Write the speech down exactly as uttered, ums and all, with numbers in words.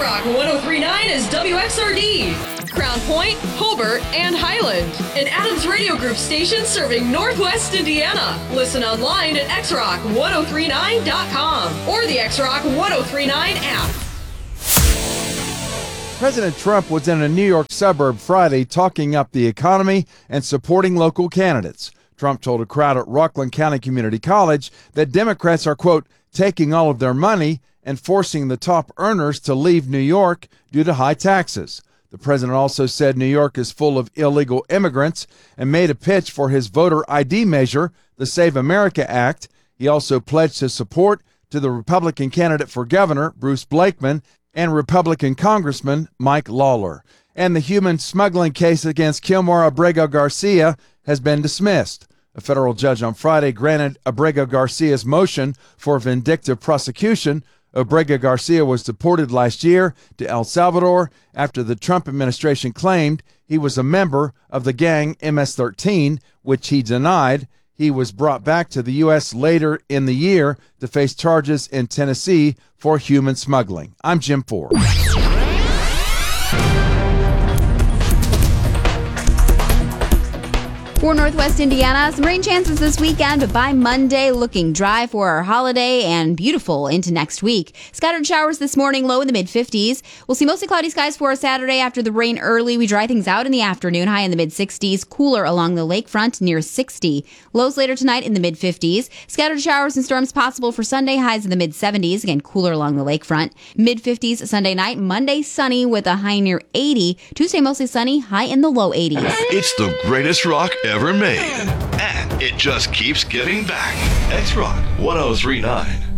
X-Rock one oh three point nine is W X R D. Crown Point, Hobart, and Highland. An Adams Radio Group station serving Northwest Indiana. Listen online at x rock ten thirty-nine dot com or the X-Rock one oh three point nine app. President Trump was in a New York suburb Friday talking up the economy and supporting local candidates. Trump told a crowd at Rockland County Community College that Democrats are, quote, taking all of their money and forcing the top earners to leave New York due to high taxes. The president also said New York is full of illegal immigrants and made a pitch for his voter I D measure, the Save America Act. He also pledged his support to the Republican candidate for governor, Bruce Blakeman, and Republican Congressman Mike Lawler. And the human smuggling case against Kilmar Abrego Garcia has been dismissed. A federal judge on Friday granted Abrego Garcia's motion for vindictive prosecution. Abrego Garcia was deported last year to El Salvador after the Trump administration claimed he was a member of the gang M S thirteen, which he denied. He was brought back to the U S later in the year to face charges in Tennessee for human smuggling. I'm Jim Ford. For Northwest Indiana, some rain chances this weekend, but by Monday, looking dry for our holiday and beautiful into next week. Scattered showers this morning, low in the mid-fifties. We'll see mostly cloudy skies for Saturday after the rain early. We dry things out in the afternoon, high in the mid-sixties. Cooler along the lakefront, near sixty. Lows later tonight in the mid-fifties. Scattered showers and storms possible for Sunday, highs in the mid-seventies. Again, cooler along the lakefront. Mid-fifties Sunday night. Monday, sunny with a high near eighty. Tuesday, mostly sunny, high in the low eighties. It's the greatest rock ever made, and it just keeps getting back. X-Rock one oh three point nine.